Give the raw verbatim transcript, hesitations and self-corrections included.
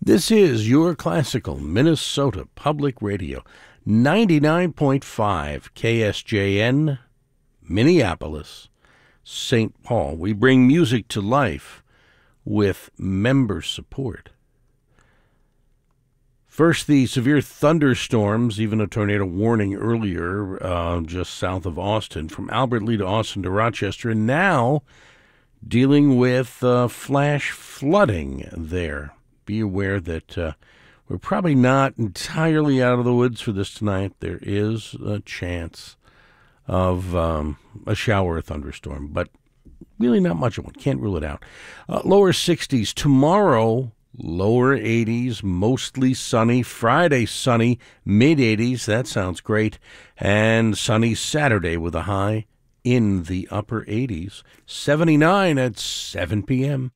This is your classical Minnesota Public Radio, ninety-nine point five K S J N, Minneapolis, Saint Paul. We bring music to life with member support. First, the severe thunderstorms, even a tornado warning earlier uh, just south of Austin, from Albert Lea to Austin to Rochester, and now dealing with uh, flash flooding there. Be aware that uh, we're probably not entirely out of the woods for this tonight. There is a chance of um, a shower or thunderstorm, but really not much of one. Can't rule it out. Uh, lower sixties tomorrow. Lower eighties, mostly sunny. Friday, sunny, mid-eighties. That sounds great. And sunny Saturday with a high in the upper eighties. seventy-nine at seven p.m.